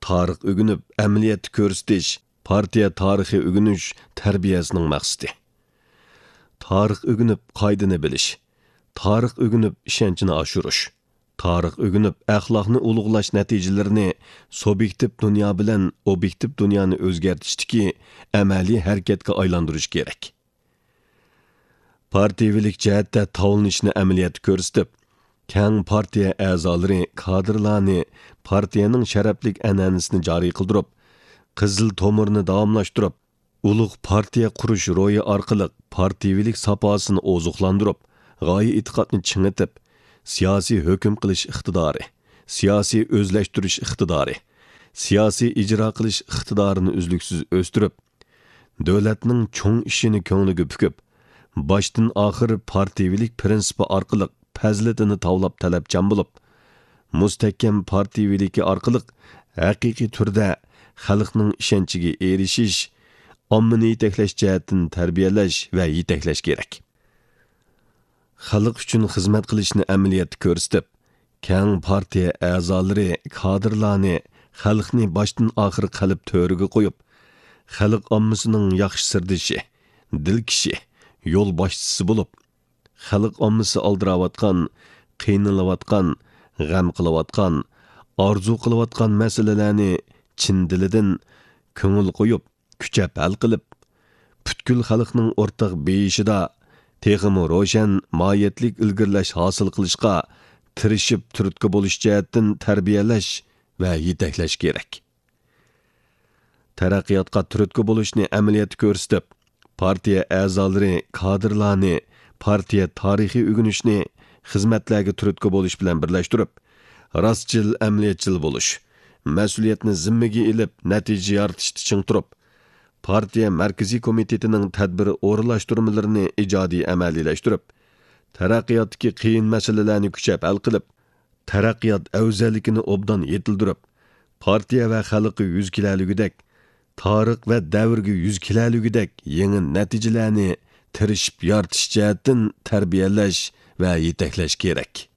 tarix ögünüp, əməliyyatı ko'rsatish, partiya tarixi ögünüş tərbiyəsinin məqsədi. Tarix ögünüp, qaydını bilish, tarix ögünüp, işençini aşırış, tarix ögünüp, əxlaqni ulug'lash natijalarini subyektiv dünya bilan obyektiv dunyoni o'zgartishdiki amaliy harakatga aylantirish kerak. Partiyavilik jihatda tavlanishni amaliyotda ko'rsatib, keng partiya a'zolari kadrlarni partiyaning sharaflik an'anasini joriy qildirib, qizil tomirni davomlashtirib, ulug' partiya qurish ro'yi orqali partiyavilik saposini ozuqlantirib, g'oya e'tiqodni chingitib, siyosiy hukm qilish iqtidori, siyosiy o'zlashtirish iqtidori, siyosiy ijro qilish iqtidorini uzluksiz o'stirib, davlatning cho'ng ishini ko'ngliga pukib, boshdan oxir partiyavilik prinsipi orqali fazilatini tavlab talabchan bo'lib, mustahkam partiyaviligi orqali haqiqiy turda xalqning ishonchiga erishish, ommani yetaklash jihatdan tarbiyalash va yetaklash kerak. Xalq uchun xizmat qilishni amaliyotda ko'rsatib, keng partiya a'zolari kadrlarni xalqni boshdan oxir qalb to'riga qo'yib, xalq ommasining yaxshi sirdishi, dilkishi, yo'l boshchisi bo'lib, xalq ommasi aldirayotgan, qiynalayotgan, g'am qilayotgan, orzu qilayotgan masalalarni chin dilidan ko'ngil qo'yib, kuchab hal qilib, butkul xalqning o'rtaq beyishida texmi ro'shan moyatlik ilgirlash hosil qilishga tirishib turtki bo'lish jihatdan tarbiyalash va yetaklash kerak. Taraqqiyotga turtki bo'lishni amaliyotda ko'rsatib, partiya a'zolari kadrlarni partiya tarixiy o'rganishni xizmatlarga turtki bo'lish bilan birlashtirib, rostchil amaliyatchil bo'lish, mas'uliyatni zimmaga ilib natija yaratishni ching turib, partiya markaziy komitetining tadbir o'rinlashtirmalarini ijodiy amaliylashtirib, taraqqiyotdagi qiyin masalalarni kuchab hal qilib, taraqqiyot afzalligini obdan yetildirib, partiya va xalqi yuz kelalugidek, tarix va davrga yuz kelalugidek yangi natijalarni tirishib yaratish jihatdan tarbiyalash va yetaklash kerak.